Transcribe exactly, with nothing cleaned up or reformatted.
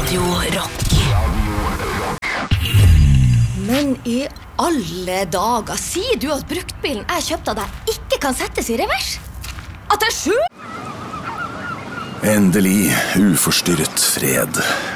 Radio Rock. Men i alle dager, sier du at bruktbilen jeg kjøpte av deg ikke kan settes i revers? At det er sju? Endelig uforstyrret fred.